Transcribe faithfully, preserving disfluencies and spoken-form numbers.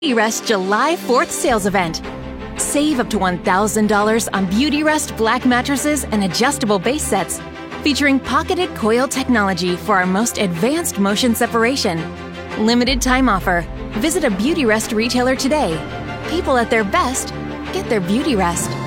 Beautyrest July fourth sales event. Save up to one thousand dollars on Beautyrest black mattresses and adjustable base sets, featuring pocketed coil technology for our most advanced motion separation. Limited time offer. Visit a Beautyrest retailer today. People at their best get their Beautyrest.